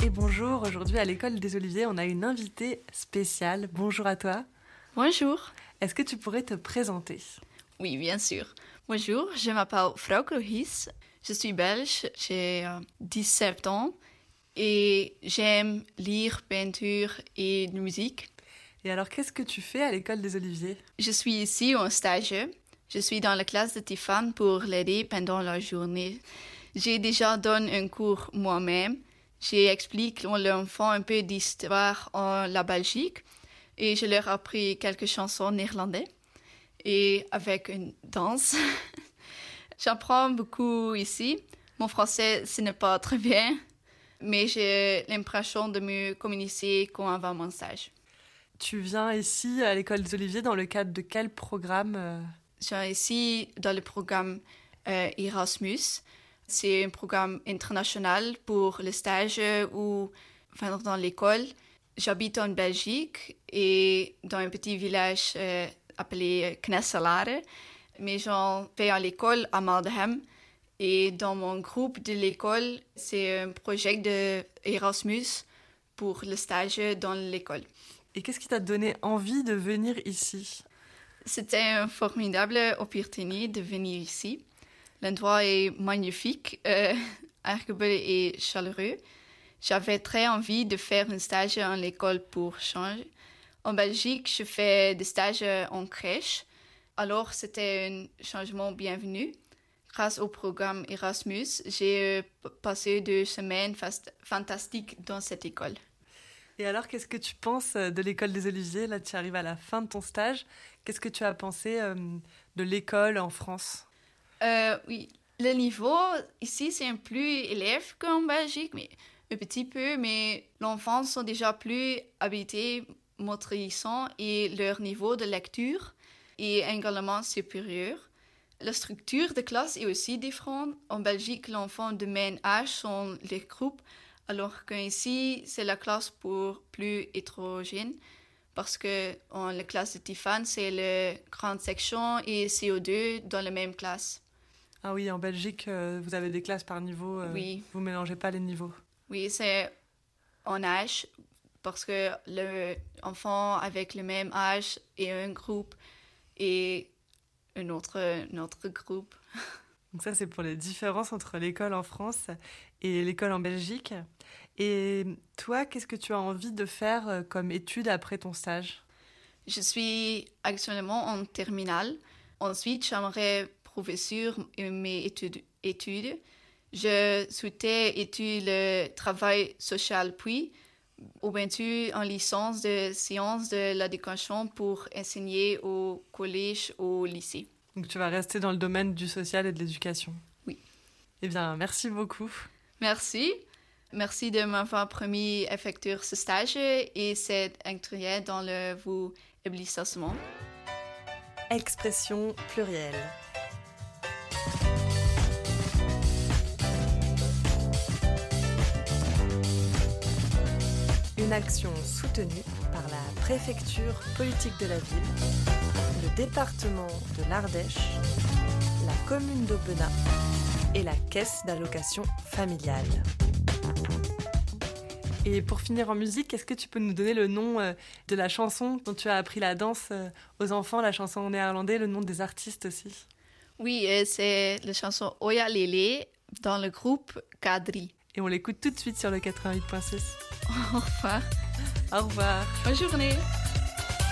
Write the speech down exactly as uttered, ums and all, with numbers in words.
Et bonjour, aujourd'hui à l'école des Oliviers, on a une invitée spéciale. Bonjour à toi. Bonjour. Est-ce que tu pourrais te présenter ? Oui, bien sûr. Bonjour, je m'appelle Frauke Logies. Je suis belge, j'ai euh, dix-sept ans et j'aime lire, peinture et de musique. Et alors, qu'est-ce que tu fais à l'école des Oliviers ? Je suis ici en stage. Je suis dans la classe de Tiffane pour l'aider pendant la journée. J'ai déjà donné un cours moi-même. J'explique aux enfants un peu d'histoire en la Belgique et je leur ai appris quelques chansons néerlandaises et avec une danse. J'apprends beaucoup ici. Mon français, ce n'est pas très bien, mais j'ai l'impression de mieux communiquer qu'avant mon stage. Tu viens ici à l'école des Oliviers dans le cadre de quel programme ? Je viens ici dans le programme euh, Erasmus. C'est un programme international pour le stage ou enfin, dans l'école. J'habite en Belgique et dans un petit village euh, appelé Knesselare. Mais j'en fais à l'école à Maldegem. Et dans mon groupe de l'école, c'est un projet d'Erasmus pour le stage dans l'école. Et qu'est-ce qui t'a donné envie de venir ici ? C'était une formidable opportunité de venir ici. L'endroit est magnifique, euh, agréable et chaleureux. J'avais très envie de faire un stage en l'école pour changer. En Belgique, je fais des stages en crèche. Alors, c'était un changement bienvenu. Grâce au programme Erasmus, j'ai passé deux semaines fast- fantastiques dans cette école. Et alors, qu'est-ce que tu penses de l'école des Oliviers ? Là, tu arrives à la fin de ton stage. Qu'est-ce que tu as pensé euh, de l'école en France ? Euh, oui, le niveau ici, c'est un plus élève qu'en Belgique, mais un petit peu, mais les enfants sont déjà plus habités, motorisants et leur niveau de lecture est également supérieur. La structure de classe est aussi différente. En Belgique, les enfants de même âge sont les groupes, alors qu'ici, c'est la classe pour plus hétérogène. Parce que en la classe de Tiffane, c'est la grande section et C O deux dans la même classe. Ah oui, en Belgique, euh, vous avez des classes par niveau. Euh, oui. Vous ne mélangez pas les niveaux. Oui, c'est en âge, parce que l'enfant avec le même âge est un groupe et un autre, un autre groupe. Donc ça, c'est pour les différences entre l'école en France et l'école en Belgique. Et toi, qu'est-ce que tu as envie de faire comme études après ton stage ? Je suis actuellement en terminale. Ensuite, j'aimerais poursuivre mes études. études. Je souhaitais étudier le travail social puis, ou bien en licence de sciences de l'éducation pour enseigner au collège ou au lycée. Donc tu vas rester dans le domaine du social et de l'éducation ? Oui. Eh bien, merci beaucoup. Merci. Merci de m'avoir permis d'effectuer ce stage et cette entrée dans le vous établissement. Expression plurielle. Une action soutenue par la préfecture politique de la ville, le département de l'Ardèche, la commune d'Aubenas et la caisse d'allocation familiale. Et pour finir en musique, est-ce que tu peux nous donner le nom euh, de la chanson dont tu as appris la danse euh, aux enfants, la chanson en néerlandais, le nom des artistes aussi ? Oui, euh, c'est la chanson Oya Lele dans le groupe Kadri. Et on l'écoute tout de suite sur le quatre-vingt-huit virgule six. Au revoir. Au revoir. Bonne journée.